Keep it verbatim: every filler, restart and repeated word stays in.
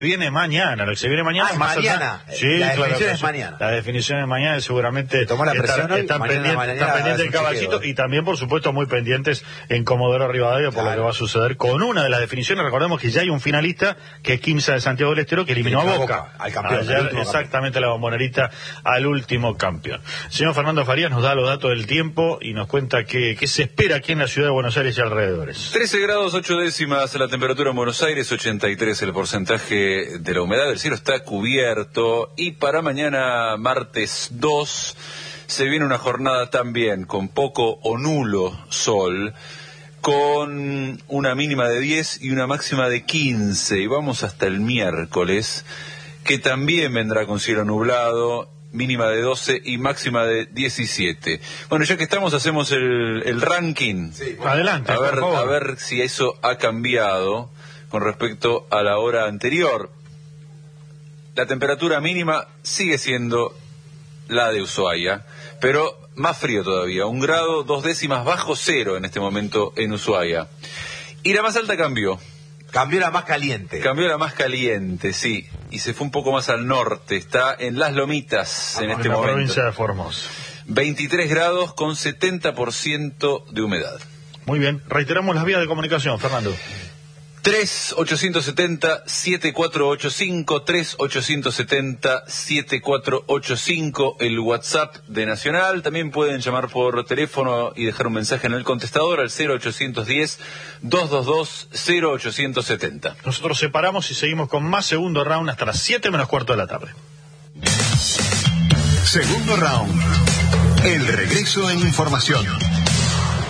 Viene mañana, lo que se viene mañana ah, más mañana. allá. Sí, la claro, definición que es mañana. La definición es mañana, seguramente tomó la presión están, hoy, están mañana, pendientes, mañana, están pendientes del caballito chequeo. y también, por supuesto, muy pendientes en Comodoro Rivadavia por claro. lo que va a suceder con una de las definiciones. Recordemos que ya hay un finalista, que es Quimsa de Santiago del Estero, que eliminó a Boca. Boca al campeón. Ayer, exactamente, campeón. La bombonerita al último campeón. Señor Fernando Farías nos da los datos del tiempo y nos cuenta qué, qué se espera aquí en la ciudad de Buenos Aires y alrededores. trece grados ocho décimas la temperatura en Buenos Aires, ochenta y tres el porcentaje de la humedad, el cielo está cubierto y para mañana martes dos se viene una jornada también con poco o nulo sol, con una mínima de diez y una máxima de quince, y vamos hasta el miércoles, que también vendrá con cielo nublado, mínima de doce y máxima de diecisiete. Bueno, ya que estamos, hacemos el, el ranking. Sí, adelante, a ver, por favor. a ver si eso ha cambiado con respecto a la hora anterior. La temperatura mínima sigue siendo la de Ushuaia, pero más frío todavía, un grado, dos décimas bajo cero en este momento en Ushuaia. Y la más alta cambió. Cambió la más caliente. Cambió la más caliente, sí, y se fue un poco más al norte, está en Las Lomitas en este en la momento. Provincia de Formosa. veintitrés grados con setenta por ciento de humedad. Muy bien, reiteramos las vías de comunicación, Fernando. tres ochocientos setenta siete cuatro ocho cinco, tres ochocientos setenta siete cuatro ocho cinco, el WhatsApp de Nacional. También pueden llamar por teléfono y dejar un mensaje en el contestador al cero ochocientos diez, doscientos veintidós, cero ochocientos setenta. Nosotros separamos y seguimos con más segundo round hasta las siete menos cuarto de la tarde. Segundo round. El regreso en información.